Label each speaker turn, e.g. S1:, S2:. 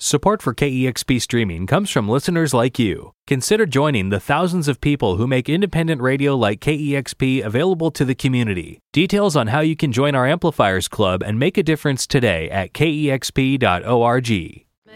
S1: Support for KEXP streaming comes from listeners like you. Consider joining the thousands of people who make independent radio like KEXP available to the community. Details on how you can join our Amplifiers Club and make a difference today at kexp.org.